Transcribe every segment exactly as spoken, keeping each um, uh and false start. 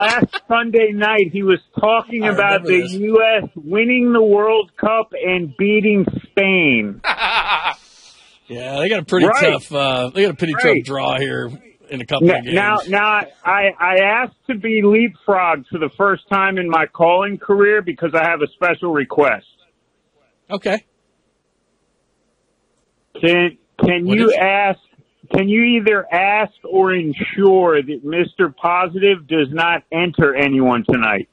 last Sunday night, he was talking I about the this. U S winning the World Cup and beating Spain. Yeah, they got a pretty right. tough. Uh, they got a pretty right. tough draw here in a couple now, of games. Now, now, I I asked to be leapfrogged for the first time in my calling career because I have a special request. Okay. Can Can What you is it? ask? Can you either ask or ensure that Mister Positive does not enter anyone tonight?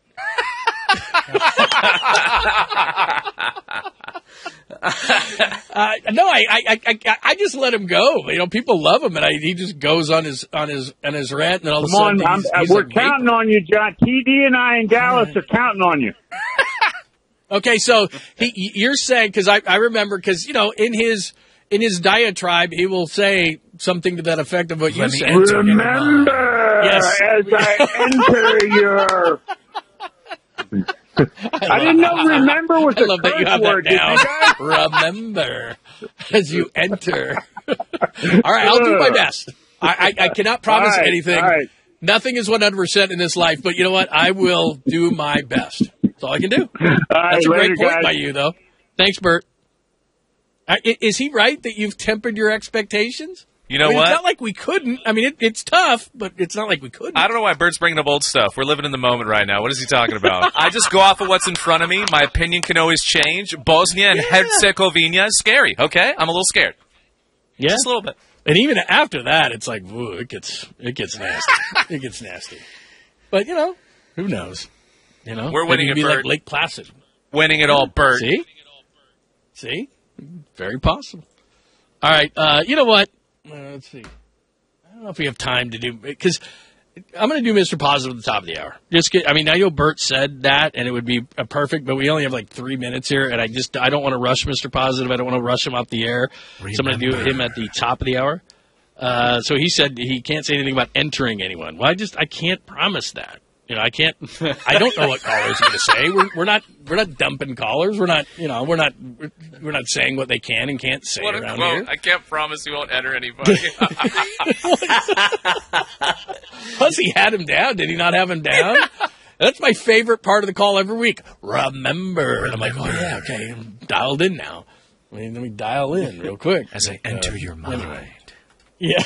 uh, no, I, I, I, I just let him go. You know, people love him, and I, he just goes on his on his on his rant, and all Come of a sudden, on, he's, I'm, he's we're like, counting on you, John. T D and I and Dallas are counting on you. Okay, so he, you're saying because I, I remember because you know in his in his diatribe he will say something to that effect of what you said. Remember, yes. as I enter your. I, I didn't know remember was I a love that you curse have word. that Did down. you guys? Remember as you enter. All right, I'll do my best. I, I, I cannot promise All right, anything. all right. Nothing is one hundred percent in this life, but you know what? I will do my best. That's all I can do. All right, That's a later, great point guys. by you, though. Thanks, Bert. Uh, i- Is he right that you've tempered your expectations? You know I mean, what? It's not like we couldn't. I mean, it, it's tough, but it's not like we couldn't. I don't know why Bert's bringing up old stuff. We're living in the moment right now. What is he talking about? I just go off of what's in front of me. My opinion can always change. Bosnia and Yeah. Herzegovina is scary, okay? I'm a little scared. Yeah, Just a little bit. and even after that, it's like, ooh, it gets it gets nasty. It gets nasty. But you know, who knows? You know, We're winning Maybe it, it'd be Bert. like Lake Placid. Winning it all, Bert. See, see, very possible. All right, uh, you know what? Uh, let's see. I don't know if we have time to do because I'm going to do Mister Positive at the top of the hour. Just get, I mean, I know Bert said that, and it would be a perfect, but we only have like three minutes here, and I just I don't want to rush Mister Positive. I don't want to rush him off the air. So I'm going to do him at the top of the hour. Uh, so he said he can't say anything about entering anyone. Well, I just I can't promise that. You know, I can't. I don't know what callers are going to say. We're, we're not. We're not dumping callers. We're not. You know, we're not. We're not saying what they can and can't say What a around quote. here. I can't promise you won't enter anybody. Plus, he had him down. Did he not have him down? That's my favorite part of the call every week. Remember. And I'm like, oh, yeah, okay. I'm dialed in now. I mean, let me dial in real quick. As I enter Uh, your mind. anyway. Yeah.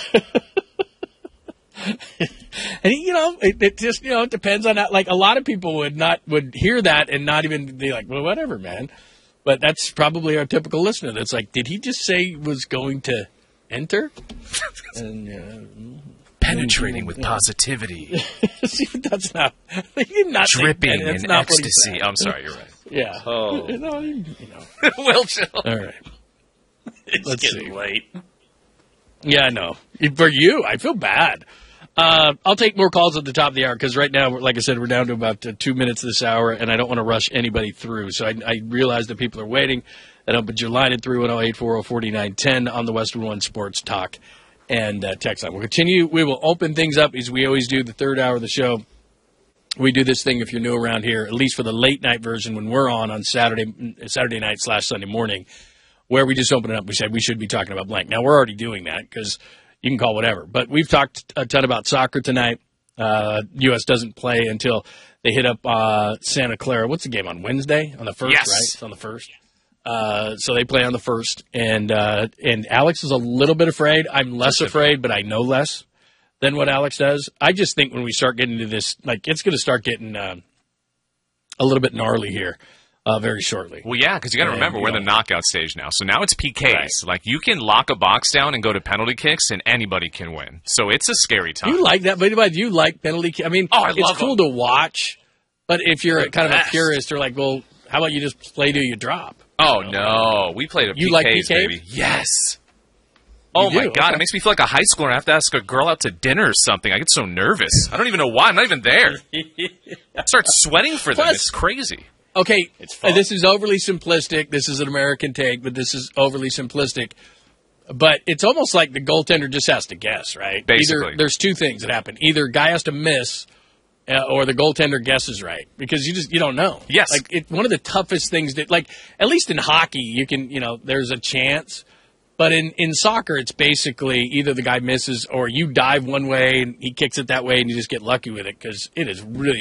And, you know, it, it just, you know, it depends on that. Like, a lot of people would not, would hear that and not even be like, well, whatever, man. But that's probably our typical listener that's like, did he just say he was going to enter? And, uh, Penetrating with positivity. See, that's not, he did not say Dripping that. That's in not what he ecstasy. said. I'm sorry, you're right. Yeah. Oh. No, you know. Will chill. All right. It's Let's getting see. late. Yeah, I know. For you, I feel bad. Uh, I'll take more calls at the top of the hour because right now, like I said, we're down to about uh, two minutes this hour, and I don't want to rush anybody through. So I, I realize that people are waiting. And I'll put your line at three one zero, eight four zero, four nine one zero on the Westwood One Sports Talk and uh, text line. We'll continue. We will open things up as we always do the third hour of the show. We do this thing if you're new around here, at least for the late night version when we're on on Saturday Saturday night slash Sunday morning, where we just open it up. We said we should be talking about blank. Now, we're already doing that because you can call whatever. But we've talked a ton about soccer tonight. Uh, U S doesn't play until they hit up uh, Santa Clara. What's the game, on Wednesday? On the first, Yes. right? It's on the first. Uh, so they play on the first. And uh, and Alex is a little bit afraid. I'm less afraid, but I know less than what Alex does. I just think when we start getting into this, like, it's going to start getting uh, a little bit gnarly here. Uh, very shortly. Well, yeah, because you got to And, remember, you we're in the know. knockout stage now. So now it's P Ks. Right. Like, you can lock a box down and go to penalty kicks, and anybody can win. So it's a scary time. You like that? But do you like penalty kick? I mean, Oh, I it's love cool them. to watch, but if you're They're kind of a best. purist, you're like, well, how about you just play till you drop? Oh, no. We played a You P Ks, like P Ks? baby. Yes. Oh, You my do? God. Okay. It makes me feel like a high schooler. I have to ask a girl out to dinner or something. I get so nervous. I don't even know why. I'm not even there. I start sweating for them. Plus- It's crazy. Okay, fun. uh, this is overly simplistic. This is an American take, but this is overly simplistic. But it's almost like the goaltender just has to guess, right? Basically. Either, there's two things that happen. Either guy has to miss, uh, or the goaltender guesses right, because you just you don't know. Yes. Like it, one of the toughest things that, like, at least in hockey, you can you know there's a chance, But in, in soccer, it's basically either the guy misses or you dive one way and he kicks it that way and you just get lucky with it because it is really